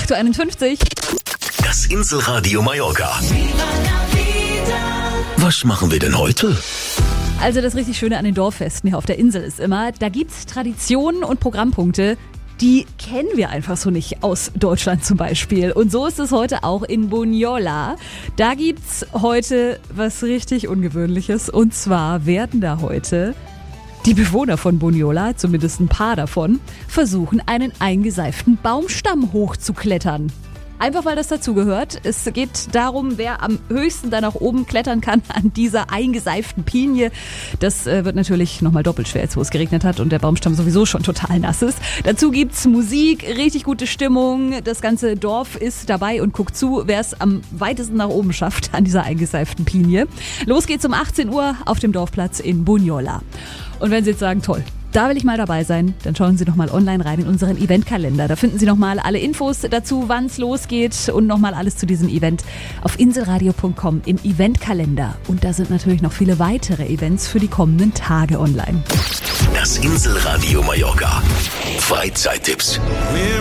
8.51 Uhr. Das Inselradio Mallorca. Was machen wir denn heute? Also das richtig Schöne an den Dorffesten hier auf der Insel ist immer, da gibt's Traditionen und Programmpunkte, die kennen wir einfach so nicht aus Deutschland zum Beispiel. Und so ist es heute auch in Bunyola. Da gibt's heute was richtig Ungewöhnliches. Und zwar werden da heute die Bewohner von Bunyola, zumindest ein paar davon, versuchen, einen eingeseiften Baumstamm hochzuklettern. Einfach weil das dazugehört. Es geht darum, wer am höchsten da nach oben klettern kann an dieser eingeseiften Pinie. Das wird natürlich nochmal doppelt schwer, jetzt wo es geregnet hat und der Baumstamm sowieso schon total nass ist. Dazu gibt's Musik, richtig gute Stimmung. Das ganze Dorf ist dabei und guckt zu, wer es am weitesten nach oben schafft an dieser eingeseiften Pinie. Los geht's um 18 Uhr auf dem Dorfplatz in Bunyola. Und wenn Sie jetzt sagen, toll, da will ich mal dabei sein, dann schauen Sie doch mal online rein in unseren Eventkalender. Da finden Sie noch mal alle Infos dazu, wann es losgeht und noch mal alles zu diesem Event auf inselradio.com im Eventkalender. Und da sind natürlich noch viele weitere Events für die kommenden Tage online. Das Inselradio Mallorca. Freizeittipps.